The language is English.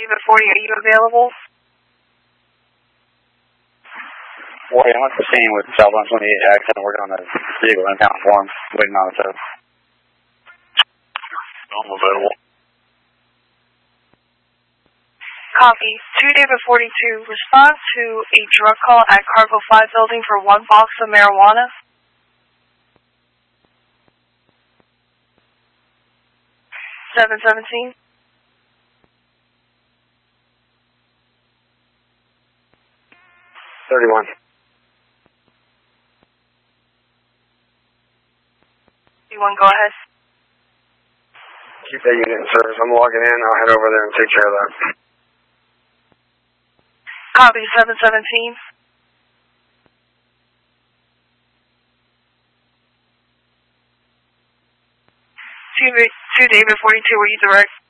David 40, are you available? 40, I'm at the scene with Southbound 28 accident. We're on the vehicle impound form, waiting on the test. I'm available. Copy. 2 David 42, respond to a drug call at Cargo 5 building for 1 box of marijuana. 717. 31. 31, go ahead. Keep that unit in service. I'm logging in. I'll head over there and take care of that. Copy. 717. 2 David 42, were you direct?